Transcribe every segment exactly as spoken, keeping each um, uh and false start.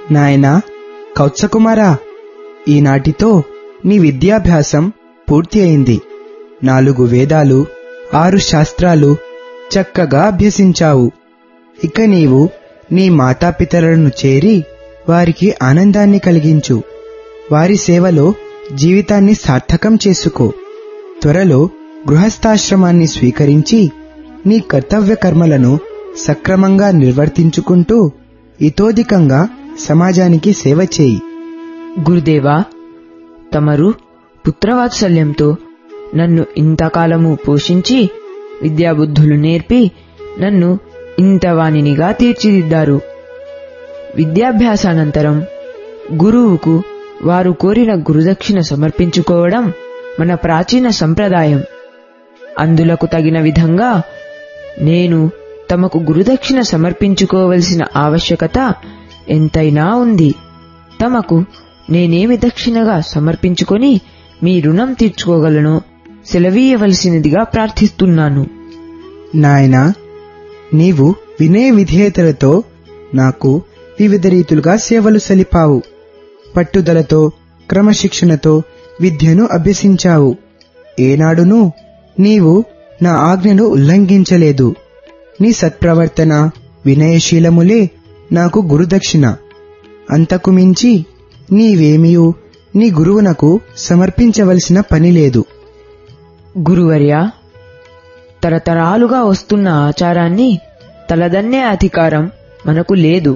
నాయనా కౌత్సకుమారా, ఈనాటితో నీ విద్యాభ్యాసం పూర్తి అయింది. నాలుగు వేదాలు, ఆరు శాస్త్రాలు చక్కగా అభ్యసించావు. ఇక నీవు నీ మాతాపితరులను చేరి వారికి ఆనందాన్ని కలిగించు. వారి సేవలో జీవితాన్ని సార్థకం చేసుకో. త్వరలో గృహస్థాశ్రమాన్ని స్వీకరించి నీ కర్తవ్య కర్మలను సక్రమంగా నిర్వర్తించుకుంటూ ఇతోధికంగా సమాజానికి సేవ చేయి. గురుదేవా, తమరు పుత్రవాత్సల్యంతో నన్ను ఇంతకాలము పోషించి విద్యాబుద్ధులు నేర్పి నన్ను ఇంతవానినిగా తీర్చిదిద్దారు. విద్యాభ్యాసానంతరం గురువుకు వారు కోరిన గురుదక్షిణ సమర్పించుకోవడం మన ప్రాచీన సంప్రదాయం. అందులకు తగిన విధంగా నేను తమకు గురుదక్షిణ సమర్పించుకోవలసిన ఆవశ్యకత ఎంతైనా ఉంది. తమకు నేనేమి దక్షిణగా సమర్పించుకొని మీ రుణం తీర్చుకోగలనో సెలవీయవలసినదిగా ప్రార్థిస్తున్నాను. నాయనా, నీవు వినయ విధేయతలతో నాకు వివిధ రీతులుగా సేవలు సలిపావు. పట్టుదలతో క్రమశిక్షణతో విద్యను అభ్యసించావు. ఏనాడునూ నీవు నా ఆజ్ఞను ఉల్లంఘించలేదు. నీ సత్ప్రవర్తన వినయశీలములే నాకు గురుదక్షిణ. అంతకు మించి నీవేమియూ నీ గురువునకు సమర్పించవలసిన పనిలేదు. గురువర్యా, తరతరాలుగా వస్తున్న ఆచారాన్ని తలదన్నే అధికారం మనకు లేదు.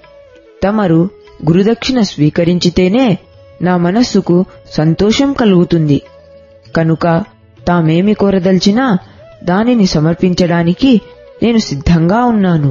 తమరు గురుదక్షిణ స్వీకరించితేనే నా మనస్సుకు సంతోషం కలుగుతుంది. కనుక తామేమి కోరదల్చినా దానిని సమర్పించడానికి నేను సిద్ధంగా ఉన్నాను.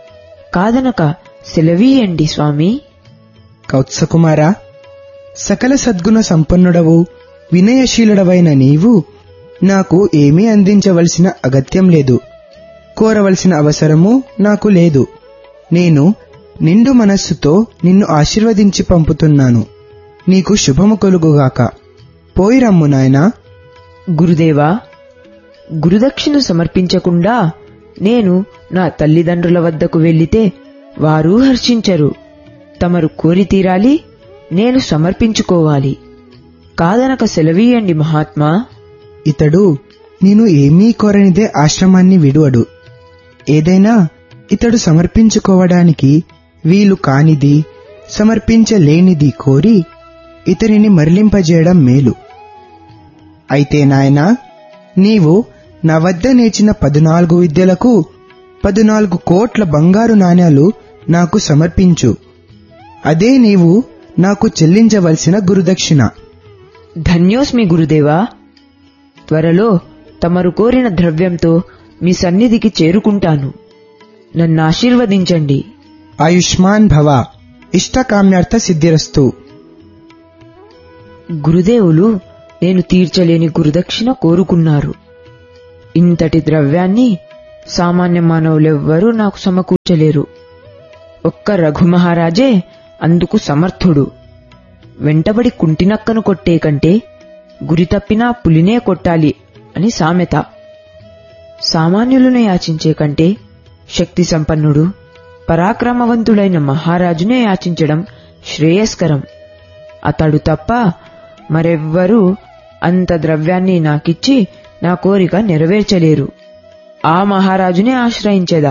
కాదనక సెలవీయండి స్వామి. కౌత్సకుమారా, సకల సద్గుణ సంపన్నుడవు వినయశీలుడవైన నీవు నాకు ఏమీ అందించవలసిన అగత్యం లేదు. కోరవలసిన అవసరమూ నాకు లేదు. నేను నిండు మనస్సుతో నిన్ను ఆశీర్వదించి పంపుతున్నాను. నీకు శుభము కలుగుగాక. పోయిరమ్ము నాయనా. గురుదేవా, గురుదక్షిణ సమర్పించకుండా నేను నా తల్లిదండ్రుల వద్దకు వెళ్లితే వారూ హర్షించరు. తమరు కోరి తీరాలి, నేను సమర్పించుకోవాలి. కాదనక సెలవీయండి మహాత్మా. ఇతడు నేను ఏమీ కోరనిదే ఆశ్రమాన్ని విడువడు. ఏదైనా ఇతడు సమర్పించుకోవడానికి వీలు కానిది, సమర్పించలేనిది కోరి ఇతనిని మరలింపజేయడం మేలు. అయితే నాయనా, నీవు నా వద్ద నేర్చిన పదునాలుగు విద్యలకు పదునాలుగు కోట్ల బంగారు నాణ్యాలు నాకు సమర్పించు. అదే నీవు నాకు చెల్లించవలసిన గురుదక్షిణ. ధన్యోస్మి గురుదేవా. త్వరలో తమరు కోరిన ద్రవ్యంతో మీ సన్నిధికి చేరుకుంటాను. నన్నాశీర్వదించండి. ఆయుష్మాన్ భవ. ఇష్టకామ్యార్థ సిద్ధిరస్తు. గురుదేవులు నేను తీర్చలేని గురుదక్షిణ కోరుకున్నారు. ఇంతటి ద్రవ్యాన్ని సామాన్య మానవులెవ్వరూ నాకు సమకూర్చలేరు. ఒక్క రఘుమహారాజే అందుకు సమర్థుడు. వెంటబడి కుంటినక్కను కొట్టే కంటే గురి తప్పినా పులినే కొట్టాలి అని సామెత. సామాన్యులను యాచించే కంటే శక్తి సంపన్నుడు పరాక్రమవంతుడైన మహారాజునే యాచించడం శ్రేయస్కరం. అతడు తప్ప మరెవ్వరూ అంత ద్రవ్యాన్ని నాకిచ్చి నా కోరిక నెరవేర్చలేరు. ఆ మహారాజునే ఆశ్రయించేదా.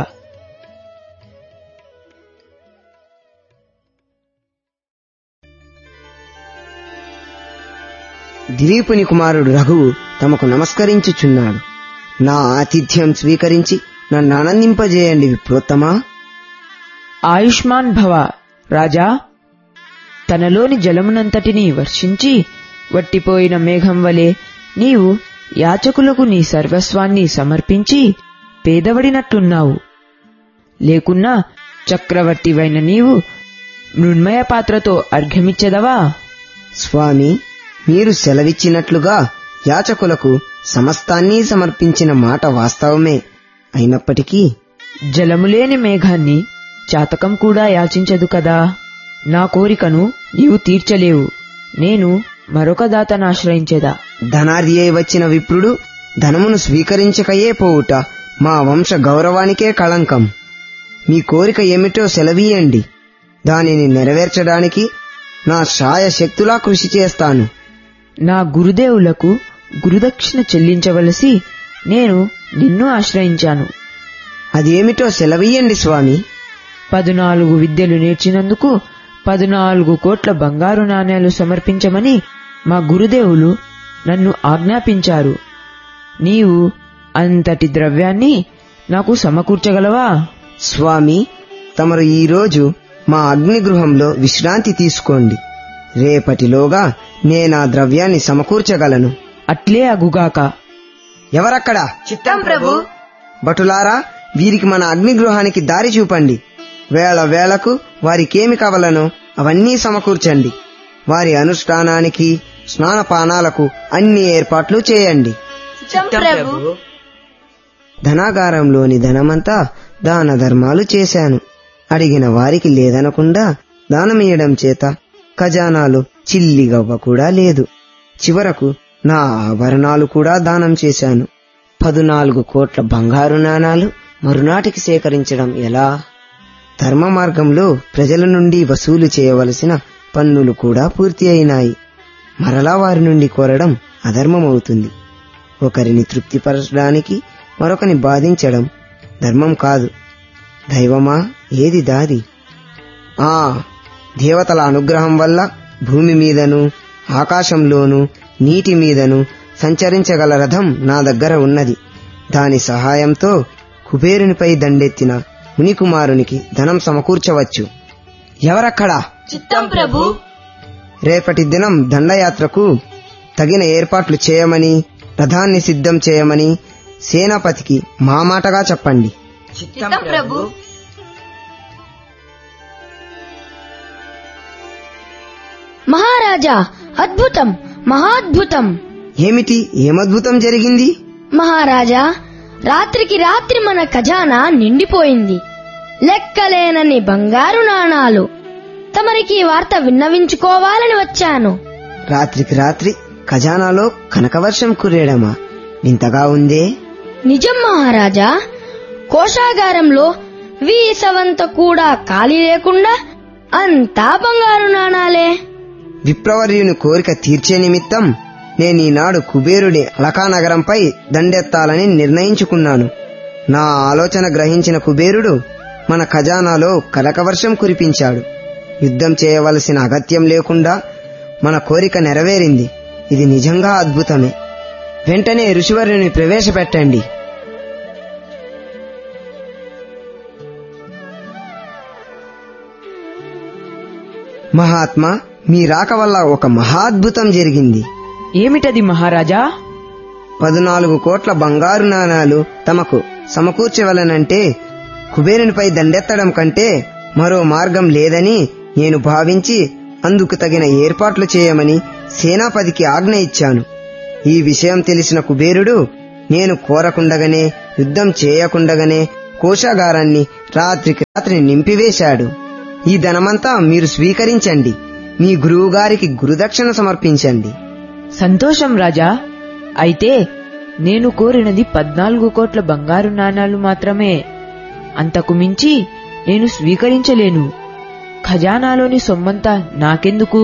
దిలీపుని కుమారుడు రఘువు తమకు నమస్కరించుచున్నాడు. నా ఆతిథ్యం స్వీకరించి నన్ను ఆనందింపజేయండి విప్రోత్తమా. ఆయుష్మాన్ భవ రాజా. తనలోని జలమునంతటినీ వర్షించి వట్టిపోయిన మేఘం వలె నీవు యాచకులకు నీ సర్వస్వాన్ని సమర్పించి పేదవడినట్లున్నావు. లేకున్నా చక్రవర్తివైన నీవు మృణ్మయ పాత్రతో అర్ఘ్యమిచ్చెదవా? స్వామి, మీరు సెలవిచ్చినట్లుగా యాచకులకు సమస్తాన్ని సమర్పించిన మాట వాస్తవమే. అయినప్పటికీ జలములేని మేఘాన్ని చాతకం కూడా యాచించదు కదా. నా కోరికను నీవు తీర్చలేవు. నేను మరొక దాతనాశ్రయించేదా. ధనార్యే వచ్చిన విప్రుడు ధనమును స్వీకరించకయే పోవుట మా వంశ గౌరవానికే కళంకం. మీ కోరిక ఏమిటో సెలవీయండి. దానిని నెరవేర్చడానికి నా శాయశక్తులా కృషి చేస్తాను. నా గురుదేవులకు గురుదక్షిణ చెల్లించవలసి నేను నిన్ను ఆశ్రయించాను. అదేమిటో సెలవీయండి స్వామి. పదునాలుగు విద్యలు నేర్చినందుకు పదునాలుగు కోట్ల బంగారు నాణేలు సమర్పించమని మా గురుదేవులు నన్ను ఆజ్ఞాపించారు. నీవు అంతటి ద్రవ్యాన్ని నాకు సమకూర్చగలవా? స్వామి, తమరు ఈరోజు మా అగ్నిగృహంలో విశ్రాంతి తీసుకోండి. రేపటిలోగా నేనా ద్రవ్యాన్ని సమకూర్చగలను. అట్లే అగుగాక. ఎవరక్కడ? చిత్తం ప్రభు. భటులారా, వీరికి మన అగ్నిగృహానికి దారి చూపండి. వేళ వేళకు వారికేమి కావలనో అవన్నీ సమకూర్చండి. వారి అనుష్ఠానానికి స్నానపానాలకు అన్ని ఏర్పాట్లు చేయండి. ధనాగారంలోని ధనమంతా దాన ధర్మాలు చేశాను. అడిగిన వారికి లేదనకుండా దానమియ్యడం చేత ఖజానాలో చిల్లిగవ్వ కూడా లేదు. చివరకు నా ఆభరణాలు కూడా దానం చేశాను. పదునాలుగు కోట్ల బంగారు నాణాలు మరునాటికి సేకరించడం ఎలా? ధర్మ మార్గంలో ప్రజల నుండి వసూలు చేయవలసిన పన్నులు కూడా పూర్తి అయినాయి. మరలా వారి నుండి కోరడం అధర్మమవుతుంది. ఒకరిని తృప్తిపరచడానికి మరొకని బాధించడం ధర్మం కాదు. దైవమా, ఏది దారి? ఆ దేవతల అనుగ్రహం వల్ల భూమి మీదను ఆకాశంలోనూ నీటి మీదను సంచరించగల రథం నా దగ్గర ఉన్నది. దాని సహాయంతో కుబేరునిపై దండెత్తిన మునికుమారునికి ధనం సమకూర్చవచ్చు. ఎవరక్కడా? చిత్తం ప్రభు. రేపటి దినం దండయాత్రకు తగిన ఏర్పాట్లు చేయమని, రథాన్ని సిద్ధం చేయమని సేనాపతికి మా మాటగా చెప్పండి. చిత్తం ప్రభు. మహారాజా, అద్భుతం, మహాద్భుతం. ఏమిటి? ఏమద్భుతం జరిగింది? మహారాజా, రాత్రికి రాత్రి మన ఖజానా నిండిపోయింది. లెక్కలేనన్ని బంగారు నాణాలు. తమరికి వార్త విన్నవించుకోవాలని వచ్చాను. రాత్రికి రాత్రి ఖజానాలో కనకవర్షం కురేయడమా? వింతగా ఉందే. నిజం మహారాజా. కోశాగారంలో వీసవంత కూడా ఖాళీ లేకుండా అంతా బంగారు నాణాలే. విప్రవర్యుని కోరిక తీర్చే నిమిత్తం నేనీనాడు కుబేరుడి అలకానగరంపై దండెత్తాలని నిర్ణయించుకున్నాను. నా ఆలోచన గ్రహించిన కుబేరుడు మన ఖజానాలో కనకవర్షం కురిపించాడు. యుద్ధం చేయవలసిన అగత్యం లేకుండా మన కోరిక నెరవేరింది. ఇది నిజంగా అద్భుతమే. వెంటనే ఋషివర్యుని ప్రవేశపెట్టండి. మహాత్మా, మీ రాక వల్ల ఒక మహాద్భుతం జరిగింది. ఏమిటది మహారాజా? పదునాలుగు కోట్ల బంగారు నాణాలు తమకు సమకూర్చవలనంటే కుబేరునిపై దండెత్తడం కంటే మరో మార్గం లేదని నేను భావించి అందుకు తగిన ఏర్పాట్లు చేయమని సేనాపతికి ఆజ్ఞ ఇచ్చాను. ఈ విషయం తెలిసిన కుబేరుడు నేను కోరకుండగానే, యుద్ధం చేయకుండగానే కోశాగారాన్ని రాత్రికి రాత్రి నింపివేశాడు. ఈ ధనమంతా మీరు స్వీకరించండి. మీ గురువుగారికి గురుదక్షిణ సమర్పించండి. సంతోషం రాజా. అయితే నేను కోరినది పద్నాలుగు కోట్ల బంగారు నాణాలు మాత్రమే. అంతకు మించి నేను స్వీకరించలేను. ఖజానాలోని సొమ్మంతా నాకెందుకు?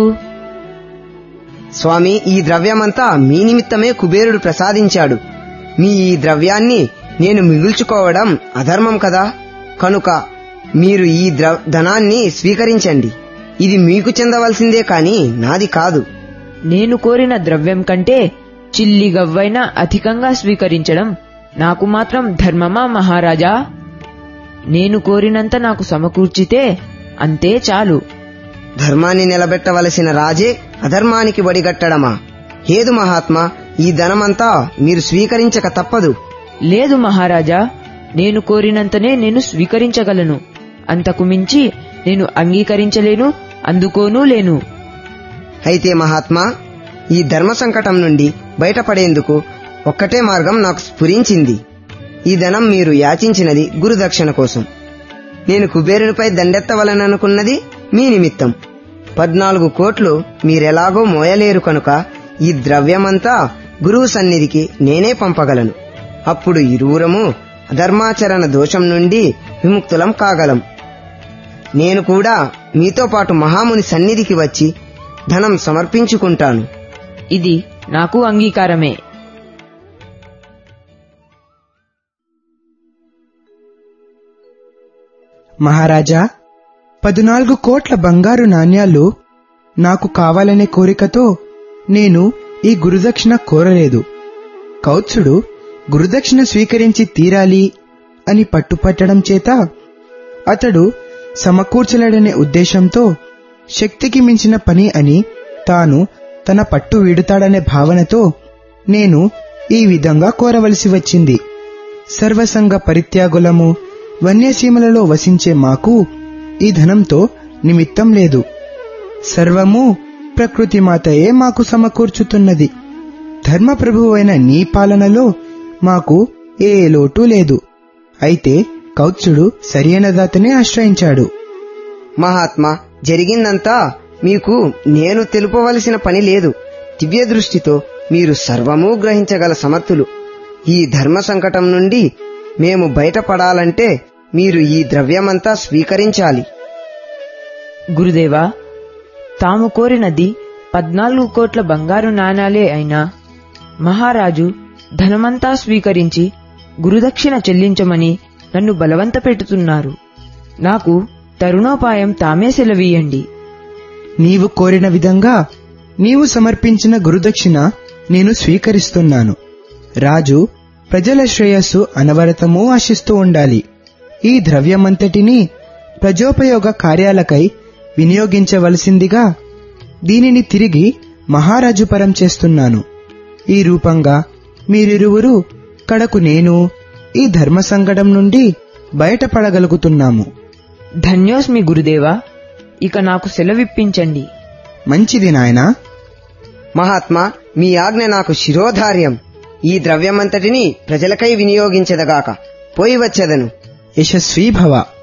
స్వామి, ఈ ద్రవ్యమంతా మీ నిమిత్తమే కుబేరుడు ప్రసాదించాడు. మీ ఈ ద్రవ్యాన్ని నేను మిగుల్చుకోవడం అధర్మం కదా. కనుక మీరు ఈ ధనాన్ని స్వీకరించండి. ఇది మీకు చెందవలసిందే కాని నాది కాదు. నేను కోరిన ద్రవ్యం కంటే చిల్లి గవ్వైనా అధికంగా స్వీకరించడం నాకు మాత్రం ధర్మమా మహారాజా? నేను కోరినంత నాకు సమకూర్చితే అంతే చాలు. ధర్మాన్ని నిలబెట్టవలసిన రాజే అధర్మానికి వడిగట్టడమా? లేదు మహాత్మా, ఈ ధనమంతా మీరు స్వీకరించక తప్పదు. లేదు మహారాజా, నేను కోరినంతనే నేను స్వీకరించగలను. అంతకు మించి నేను అంగీకరించలేను, అందుకోనూ లేను. అయితే మహాత్మా, ఈ ధర్మ సంకటం నుండి బయటపడేందుకు ఒక్కటే మార్గం నాకు స్ఫురించింది. ఈ ధనం మీరు యాచించినది గురుదక్షిణ కోసం. నేను కుబేరునిపై దండెత్తవలననుకున్నది మీ నిమిత్తం. పద్నాలుగు కోట్లు మీరెలాగో మోయలేరు కనుక ఈ ద్రవ్యమంతా గురువు సన్నిధికి నేనే పంపగలను. అప్పుడు ఇరువురము అధర్మాచరణ దోషం నుండి విముక్తులం కాగలం. నేను కూడా మీతో పాటు మహాముని సన్నిధికి వచ్చి ధనం సమర్పించుకుంటాను. ఇది నాకు అంగీకారమే. మహారాజా, పదునాలుగు కోట్ల బంగారు నాణ్యాలు నాకు కావాలనే కోరికతో నేను ఈ గురుదక్షిణ కోరలేదు. కౌత్సుడు గురుదక్షిణ స్వీకరించి తీరాలి అని పట్టుపట్టడం చేత అతడు సమకూర్చలేడనే ఉద్దేశంతో శక్తికి మించిన పని అని తాను తన పట్టు వీడుతాడనే భావనతో నేను ఈ విధంగా కోరవలసి వచ్చింది. సర్వసంగ పరిత్యాగులము వన్యసీమలలో వసించే మాకు ఈ ధనంతో నిమిత్తం లేదు. సర్వము ప్రకృతి మాతయే మాకు సమకూర్చుతున్నది. ధర్మప్రభువైన నీ పాలనలో మాకు ఏ లోటు లేదు. అయితే కౌత్సుడు సరియైన దాతనే ఆశ్రయించాడు. మహాత్మా, జరిగిందంతా మీకు నేను తెలుపవలసిన పని లేదు. దివ్య దృష్టితో మీరు సర్వమూ గ్రహించగల సమర్థులు. ఈ ధర్మ సంకటం నుండి మేము బయటపడాలంటే మీరు ఈ ద్రవ్యమంతా స్వీకరించాలి. గురుదేవా, తాము కోరినది పద్నాలుగు కోట్ల బంగారు నాణాలే అయినా మహారాజు ధనమంతా స్వీకరించి గురుదక్షిణ చెల్లించమని నన్ను బలవంత పెడుతున్నారు. నాకు తరుణోపాయం తామే సెలవీయండి. నీవు కోరిన విధంగా నీవు సమర్పించిన గురుదక్షిణ నేను స్వీకరిస్తున్నాను. రాజు ప్రజల శ్రేయస్సు అనవరతమూ ఆశిస్తూ ఉండాలి. ఈ ద్రవ్యమంతటినీ ప్రజోపయోగ కార్యాలకై వినియోగించవలసిందిగా దీనిని తిరిగి మహారాజు పరం చేస్తున్నాను. ఈ రూపంగా మీరిరువురు కడకు నేను ఈ ధర్మ సంకటం నుండి బయటపడగలుగుతున్నాము. ధన్యోస్మి గురుదేవా. ఇక నాకు సెలవిప్పించండి. మంచిది నాయనా. మహాత్మా, మీ ఆజ్ఞ నాకు శిరోధార్యం. ఈ ద్రవ్యమంతటినీ ప్రజలకై వినియోగించదగాక పోయి వచ్చేదను. యశస్వీ భవ.